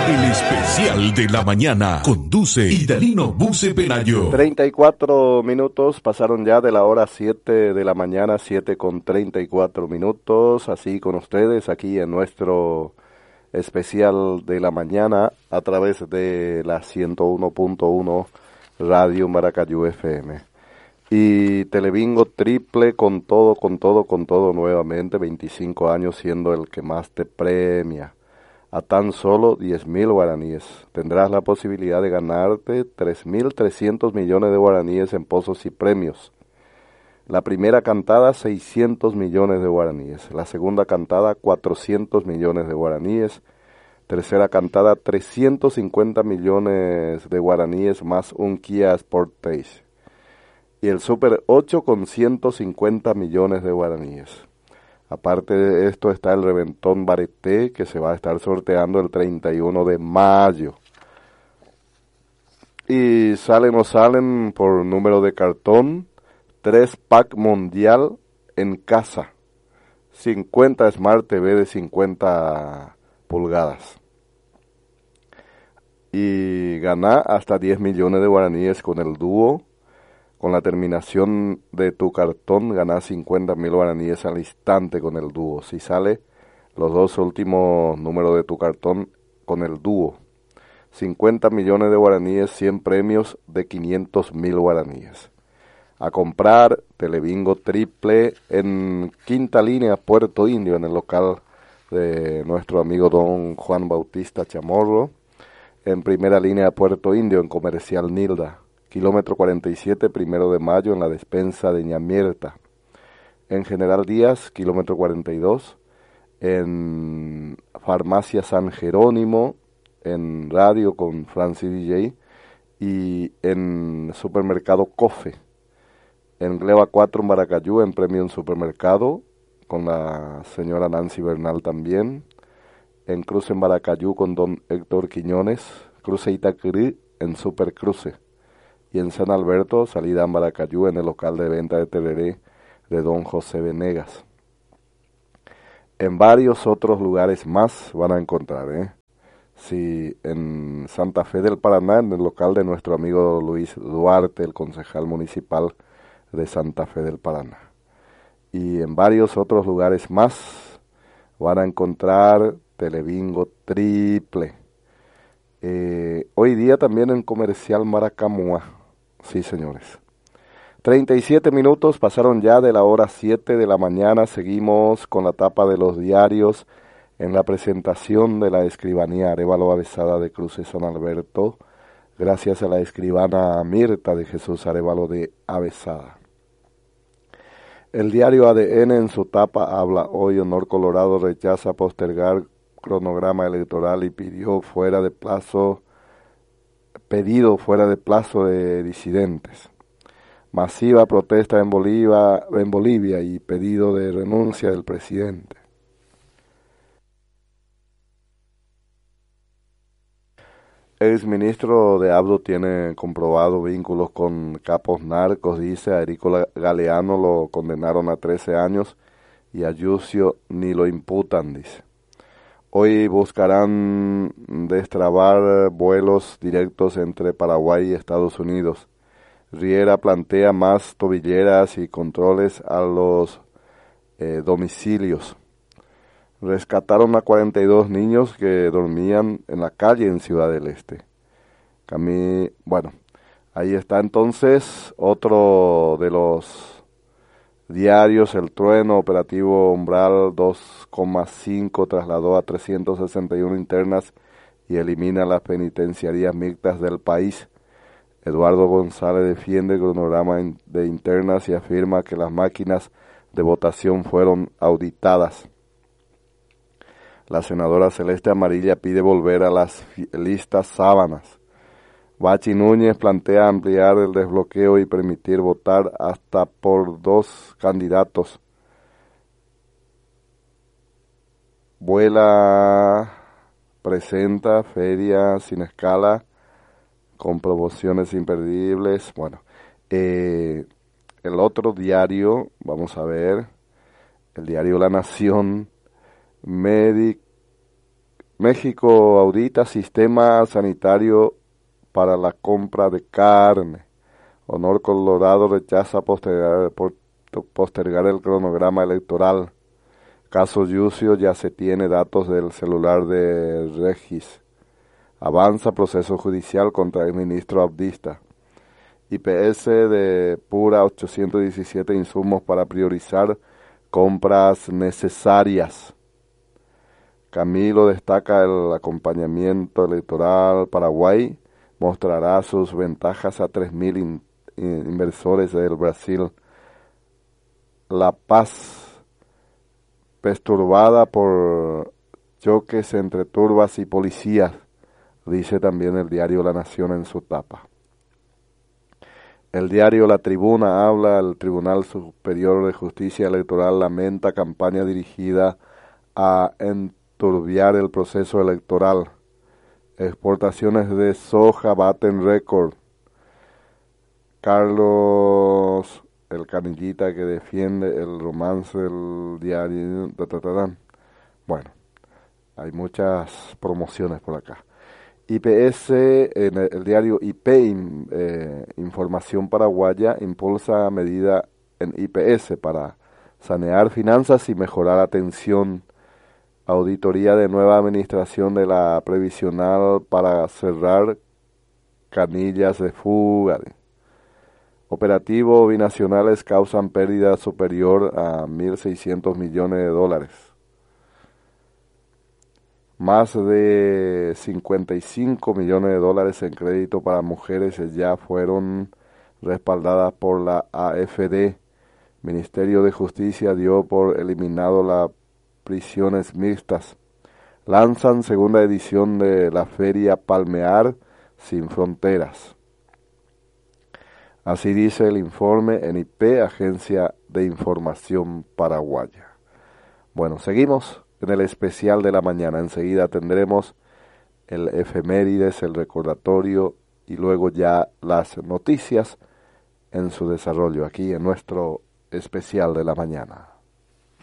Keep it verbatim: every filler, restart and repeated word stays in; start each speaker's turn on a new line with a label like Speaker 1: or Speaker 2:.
Speaker 1: El especial de la mañana conduce Idalino Buce Pelayo.
Speaker 2: treinta y cuatro minutos pasaron ya de la hora siete de la mañana, siete con treinta y cuatro minutos, así con ustedes aquí en nuestro especial de la mañana a través de la ciento uno punto uno Radio Maracayú F M. Y Telebingo triple con todo, con todo, con todo nuevamente, veinticinco años siendo el que más te premia. A tan solo diez mil guaraníes. Tendrás la posibilidad de ganarte tres mil trescientos millones de guaraníes en pozos y premios. La primera cantada, seiscientos millones de guaraníes. La segunda cantada, cuatrocientos millones de guaraníes. Tercera cantada, trescientos cincuenta millones de guaraníes más un Kia Sportage. Y el Super ocho con ciento cincuenta millones de guaraníes. Aparte de esto está el Reventón Bareté, que se va a estar sorteando el treinta y uno de mayo. Y salen o salen por número de cartón, tres pack mundial en casa, cincuenta Smart T V de cincuenta pulgadas. Y gana hasta diez millones de guaraníes con el dúo. Con la terminación de tu cartón, ganás cincuenta mil guaraníes al instante con el dúo. Si sale los dos últimos números de tu cartón con el dúo, cincuenta millones de guaraníes, cien premios de quinientos mil guaraníes. A comprar Telebingo triple en quinta línea, Puerto Indio, en el local de nuestro amigo don Juan Bautista Chamorro. En primera línea, Puerto Indio, en Comercial Nilda. Kilómetro cuarenta y siete, primero de mayo, en la despensa de Ñamierta. En General Díaz, kilómetro cuarenta y dos, en Farmacia San Jerónimo, en Radio con Francis D J, y en Supermercado Cofe. En Gleba cuatro, Maracayú, en Premium Supermercado, con la señora Nancy Bernal también. En Cruce en Maracayú, con don Héctor Quiñones. Cruce Itaquirí, en Supercruce. Y en San Alberto, salida a Maracayú, en el local de venta de tereré de don José Venegas. En varios otros lugares más van a encontrar, ¿eh? Sí, en Santa Fe del Paraná, en el local de nuestro amigo Luis Duarte, el concejal municipal de Santa Fe del Paraná. Y en varios otros lugares más van a encontrar Telebingo triple. Eh, hoy día también en Comercial Maracamua. Sí, señores. treinta y siete minutos pasaron ya de la hora siete de la mañana. Seguimos con la tapa de los diarios en la presentación de la escribanía Arévalo Avesada de Cruce San Alberto, gracias a la escribana Mirta de Jesús Arévalo de Avesada. El diario A D N en su tapa habla hoy: Honor Colorado rechaza postergar cronograma electoral y pidió fuera de plazo pedido fuera de plazo de disidentes. Masiva protesta en Bolivia, en Bolivia y pedido de renuncia del presidente. Ex ministro de Abdo tiene comprobado vínculos con capos narcos, dice. A Erico Galeano lo condenaron a trece años y a Yucio ni lo imputan, dice. Hoy buscarán destrabar vuelos directos entre Paraguay y Estados Unidos. Riera plantea más tobilleras y controles a los eh, domicilios. Rescataron a cuarenta y dos niños que dormían en la calle en Ciudad del Este. Camí, bueno, ahí está entonces otro de los diarios. El Trueno, operativo Umbral dos coma cinco, trasladó a trescientas sesenta y una internas y elimina las penitenciarías mixtas del país. Eduardo González defiende el cronograma de internas y afirma que las máquinas de votación fueron auditadas. La senadora Celeste Amarilla pide volver a las listas sábanas. Bachi Núñez plantea ampliar el desbloqueo y permitir votar hasta por dos candidatos. Vuela presenta Feria sin escala con promociones imperdibles. Bueno, eh, el otro diario, vamos a ver, el diario La Nación, Medic, México audita sistema sanitario para la compra de carne. Honor Colorado rechaza postergar, postergar el cronograma electoral. Caso Yucio ya se tiene datos del celular de Regis. Avanza proceso judicial contra el ministro Abdista. I P S de Pura ochocientos diecisiete insumos para priorizar compras necesarias. Camilo destaca el acompañamiento electoral. Paraguay mostrará sus ventajas a tres mil in, in, inversores del Brasil. La Paz perturbada por choques entre turbas y policías, dice también el diario La Nación en su tapa. El diario La Tribuna habla, el Tribunal Superior de Justicia Electoral lamenta campaña dirigida a enturbiar el proceso electoral. Exportaciones de soja baten récord. Carlos, el canillita que defiende el romance del diario. Ta, ta, ta, ta. Bueno, hay muchas promociones por acá. I P S, en el, el diario I P, eh, Información Paraguaya, impulsa medida en I P S para sanear finanzas y mejorar atención. Auditoría de nueva administración de la previsional para cerrar canillas de fuga. Operativos binacionales causan pérdida superior a mil seiscientos millones de dólares. Más de cincuenta y cinco millones de dólares en crédito para mujeres ya fueron respaldadas por la A F D. Ministerio de Justicia dio por eliminado las prisiones mixtas. Lanzan segunda edición de la Feria Palmear Sin Fronteras. Así dice el informe en I P, Agencia de Información Paraguaya. Bueno, seguimos en el especial de la mañana. Enseguida tendremos el efemérides, el recordatorio y luego ya las noticias en su desarrollo aquí en nuestro especial de la mañana.